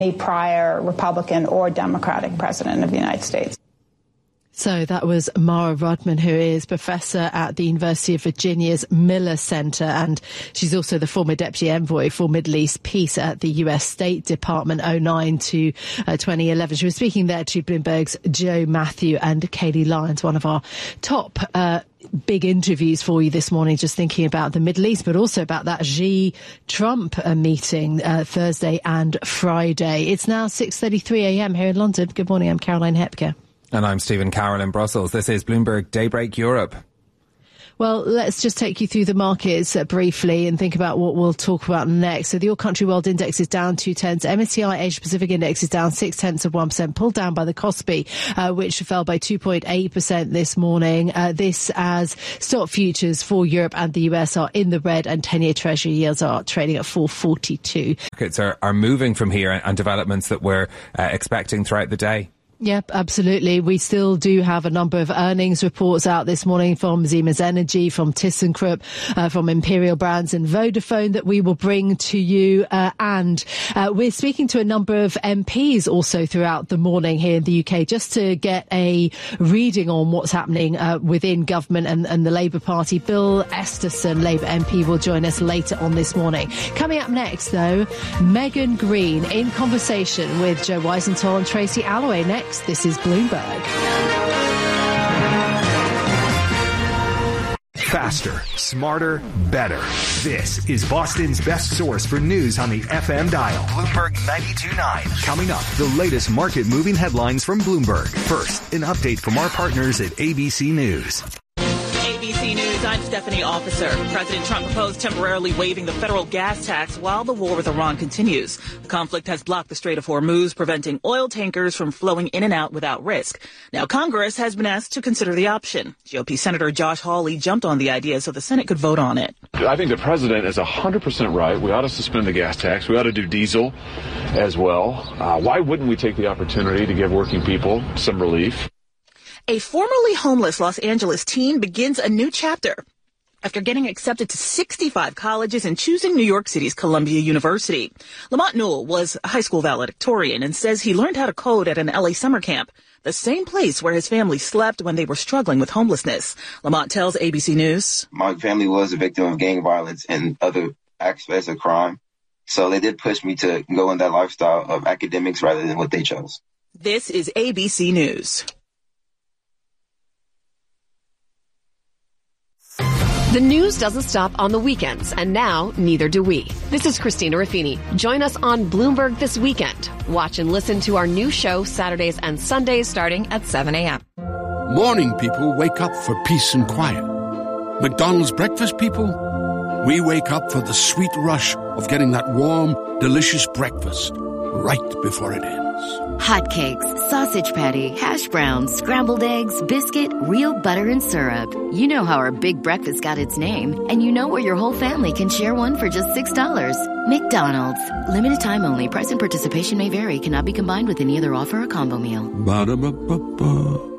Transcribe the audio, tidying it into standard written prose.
a prior Republican or Democratic president of the United States. So that was Mara Rodman, who is professor at the University of Virginia's Miller Center, and she's also the former deputy envoy for Middle East peace at the US State Department 2009 to 2011. She was speaking there to Bloomberg's Joe Matthew and Kayleigh Lyons, one of our top big interviews for you this morning, just thinking about the Middle East, but also about that Xi-Trump meeting Thursday and Friday. It's now 6:33 a.m. here in London. Good morning, I'm Caroline Hepker. And I'm Stephen Carroll in Brussels. This is Bloomberg Daybreak Europe. Well, let's just take you through the markets briefly and think about what we'll talk about next. So the All Country World Index is down 0.2. MSCI Asia Pacific Index is down 0.6%, pulled down by the Kospi, which fell by 2.8% this morning. This as stock futures for Europe and the US are in the red, and 10-year Treasury yields are trading at 4.42. Markets are moving from here, and developments that we're expecting throughout the day. Yep, absolutely. We still do have a number of earnings reports out this morning from Siemens Energy, from ThyssenKrupp, from Imperial Brands and Vodafone that we will bring to you. And we're speaking to a number of MPs also throughout the morning here in the UK, just to get a reading on what's happening within government and the Labour Party. Bill Esterson, Labour MP, will join us later on this morning. Coming up next, though, Megan Green in conversation with Joe Weisenthal and Tracy Alloway next. This is Bloomberg. Faster, smarter, better. This is Boston's best source for news on the FM dial. Bloomberg 92.9. Coming up, the latest market-moving headlines from Bloomberg. First, an update from our partners at ABC News. ABC News, I'm Stephanie Officer. President Trump proposed temporarily waiving the federal gas tax while the war with Iran continues. The conflict has blocked the Strait of Hormuz, preventing oil tankers from flowing in and out without risk. Now, Congress has been asked to consider the option. GOP Senator Josh Hawley jumped on the idea so the Senate could vote on it. I think the president is 100% right. We ought to suspend the gas tax. We ought to do diesel as well. Why wouldn't we take the opportunity to give working people some relief? A formerly homeless Los Angeles teen begins a new chapter after getting accepted to 65 colleges and choosing New York City's Columbia University. Lamont Newell was a high school valedictorian and says he learned how to code at an LA summer camp, the same place where his family slept when they were struggling with homelessness. Lamont tells ABC News, "My family was a victim of gang violence and other aspects of crime, so they did push me to go in that lifestyle of academics rather than what they chose." This is ABC News. The news doesn't stop on the weekends, and now neither do we. This is Christina Ruffini. Join us on Bloomberg This Weekend. Watch and listen to our new show Saturdays and Sundays starting at 7 a.m. Morning people wake up for peace and quiet. McDonald's breakfast people, we wake up for the sweet rush of getting that warm, delicious breakfast right before it ends. Hotcakes, sausage patty, hash browns, scrambled eggs, biscuit, real butter and syrup. You know how our big breakfast got its name, and you know where your whole family can share one for just $6. McDonald's. Limited time only. Price and participation may vary. Cannot be combined with any other offer or combo meal. Ba-da-ba-ba-ba.